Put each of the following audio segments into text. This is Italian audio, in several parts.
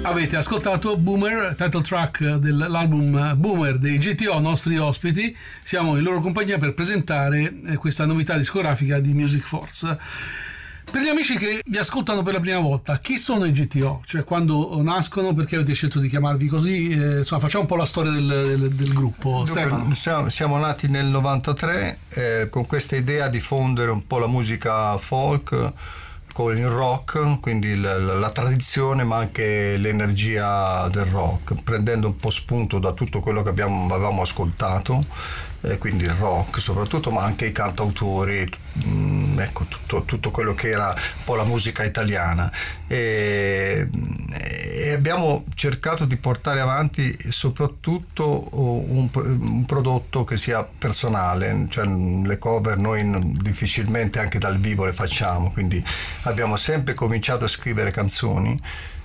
Avete ascoltato Boomer, title track dell'album Boomer dei GTO, nostri ospiti. Siamo in loro compagnia per presentare questa novità discografica di Music Force. Per gli amici che vi ascoltano per la prima volta, chi sono i GTO? Cioè, quando nascono, perché avete scelto di chiamarvi così? Insomma, facciamo un po' la storia del gruppo. Stefano. Siamo nati nel 93 con questa idea di fondere un po' la musica folk con il rock, quindi la tradizione ma anche l'energia del rock, prendendo un po' spunto da tutto quello che avevamo ascoltato, quindi il rock soprattutto, ma anche i cantautori, ecco, tutto quello che era un po' la musica italiana, e abbiamo cercato di portare avanti soprattutto un prodotto che sia personale, cioè le cover noi difficilmente anche dal vivo le facciamo, quindi abbiamo sempre cominciato a scrivere canzoni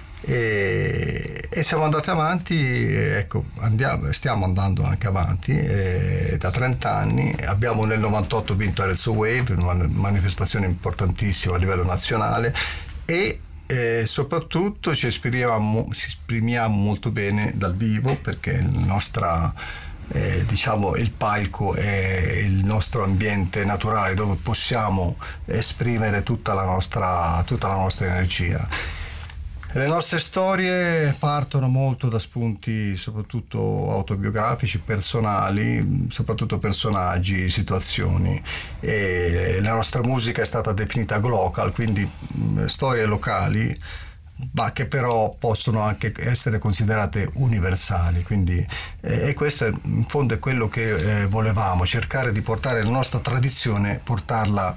e siamo andati avanti, ecco, stiamo andando anche avanti da 30 anni. Abbiamo nel 98 vinto Arezzo Wave, una manifestazione importantissima a livello nazionale, e soprattutto ci esprimiamo molto bene dal vivo, perché diciamo il palco è il nostro ambiente naturale dove possiamo esprimere tutta la nostra energia. Le nostre storie partono molto da spunti soprattutto autobiografici, personali, soprattutto personaggi, situazioni, e la nostra musica è stata definita glocal, quindi storie locali, ma che però possono anche essere considerate universali, quindi e questo in fondo è quello che volevamo, cercare di portare la nostra tradizione, portarla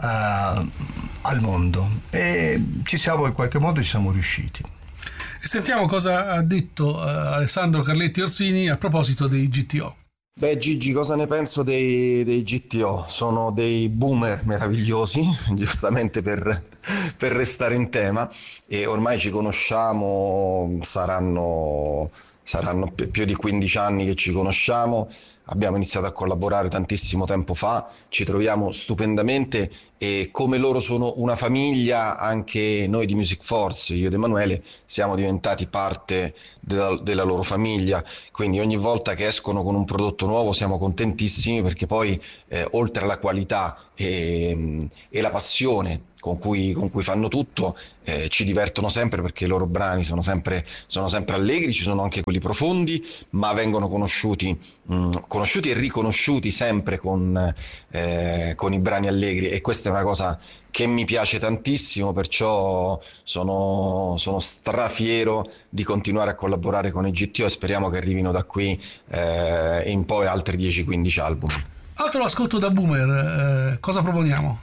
al mondo, e in qualche modo ci siamo riusciti. E sentiamo cosa ha detto Alessandro Carletti Orsini a proposito dei GTO. Beh, Gigi, cosa ne penso dei GTO? Sono dei boomer meravigliosi, giustamente per restare in tema, e ormai ci conosciamo, saranno più di 15 anni che ci conosciamo. Abbiamo iniziato a collaborare tantissimo tempo fa, ci troviamo stupendamente, e come loro sono una famiglia, anche noi di Music Force, io ed Emanuele, siamo diventati parte della loro famiglia, quindi ogni volta che escono con un prodotto nuovo siamo contentissimi, perché poi oltre alla qualità e la passione con cui fanno tutto, ci divertono sempre, perché i loro brani sono sempre allegri, ci sono anche quelli profondi, ma vengono conosciuti e riconosciuti sempre con i brani allegri, e questa è una cosa che mi piace tantissimo, perciò sono strafiero di continuare a collaborare con i GTO, e speriamo che arrivino da qui in poi altri 10-15 album. Altro ascolto da Boomer, cosa proponiamo?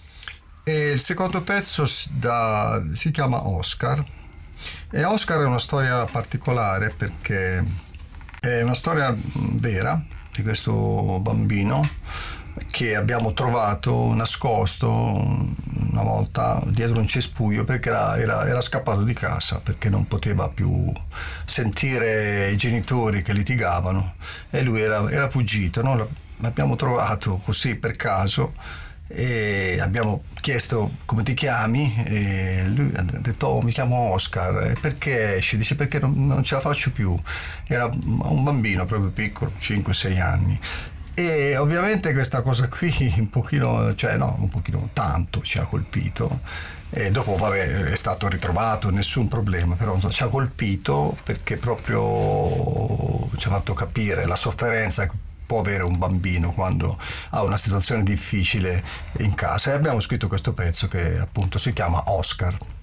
Il secondo pezzo si chiama Oscar, e Oscar è una storia particolare, perché è una storia vera di questo bambino che abbiamo trovato nascosto una volta dietro un cespuglio, perché era scappato di casa, perché non poteva più sentire i genitori che litigavano, e lui era fuggito, no? L'abbiamo trovato così per caso e abbiamo chiesto come ti chiami, e lui ha detto mi chiamo Oscar. E perché esci? Dice perché non ce la faccio più. Era un bambino proprio piccolo, 5-6 anni, e ovviamente questa cosa qui un pochino tanto ci ha colpito, e dopo è stato ritrovato, nessun problema, però ci ha colpito, perché proprio ci ha fatto capire la sofferenza che può avere un bambino quando ha una situazione difficile in casa, e abbiamo scritto questo pezzo che appunto si chiama Oscar.